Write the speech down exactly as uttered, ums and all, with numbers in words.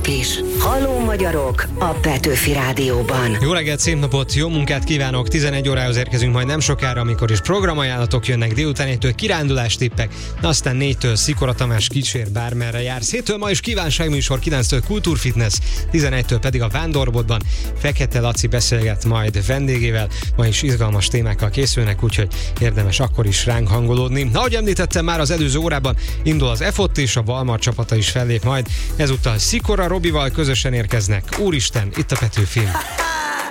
másnap is. Halló magyarok a Petőfi Rádióban. Jó reggelt, szép napot, jó munkát kívánok! tizenegy órához érkezünk majd nem sokára, amikor is programajánlatok jönnek, délután egytől kirándulástippek, aztán négytől Szikora Tamás kísér bármerre jársz, héttől ma is kívánságműsor, kilenctől kultúrfitness, tizenegytől pedig a Vándorboltban Fekete Laci beszélget majd vendégével, ma is izgalmas témákkal készülnek, úgyhogy érdemes akkor is ránk hangolódni. Ahogy említettem már az előző órában, indul az F ott és a Valmar csapata is fellép majd, ezúttal Szikora Robival közösen érkeznek. Úristen, itt a Petőfi.